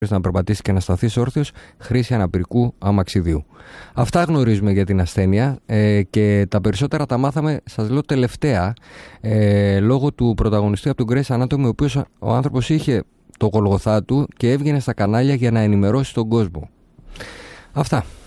να περπατήσει και να σταθεί όρθιος, χρήση αναπηρικού αμαξιδίου. Αυτά γνωρίζουμε για την ασθένεια και τα περισσότερα τα μάθαμε, σας λέω, τελευταία, λόγω του πρωταγωνιστή από τον Grey's Anatomy, ο οποίος ο άνθρωπος είχε το Γολγοθά του και έβγαινε στα κανάλια για να ενημερώσει τον κόσμο. Αυτά.